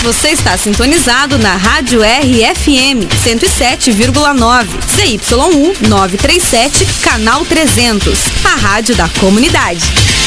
Você está sintonizado na Rádio RFM 107,9, CYU 937, canal 300, a rádio da comunidade.